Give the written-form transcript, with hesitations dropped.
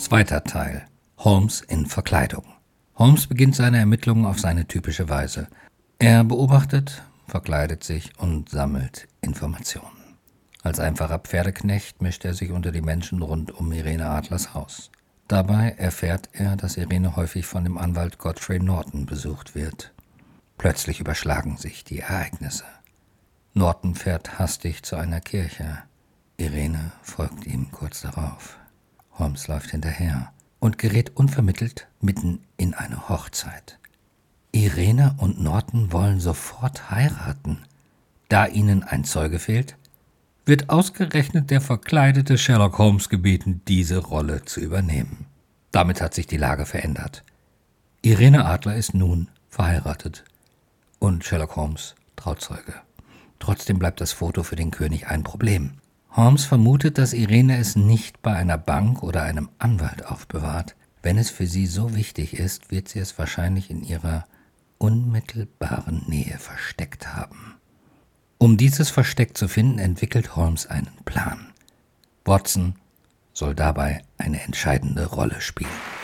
Zweiter Teil. Holmes in Verkleidung. Holmes beginnt seine Ermittlungen auf seine typische Weise. Er beobachtet, verkleidet sich und sammelt Informationen. Als einfacher Pferdeknecht mischt er sich unter die Menschen rund um Irene Adlers Haus. Dabei erfährt er, dass Irene häufig von dem Anwalt Godfrey Norton besucht wird. Plötzlich überschlagen sich die Ereignisse. Norton fährt hastig zu einer Kirche. Irene folgt ihm kurz darauf. Holmes läuft hinterher und gerät unvermittelt mitten in eine Hochzeit. Irene und Norton wollen sofort heiraten. Da ihnen ein Zeuge fehlt, wird ausgerechnet der verkleidete Sherlock Holmes gebeten, diese Rolle zu übernehmen. Damit hat sich die Lage verändert. Irene Adler ist nun verheiratet und Sherlock Holmes Trauzeuge. Trotzdem bleibt das Foto für den König ein Problem. Holmes vermutet, dass Irene es nicht bei einer Bank oder einem Anwalt aufbewahrt. Wenn es für sie so wichtig ist, wird sie es wahrscheinlich in ihrer unmittelbaren Nähe versteckt haben. Um dieses Versteck zu finden, entwickelt Holmes einen Plan. Watson soll dabei eine entscheidende Rolle spielen.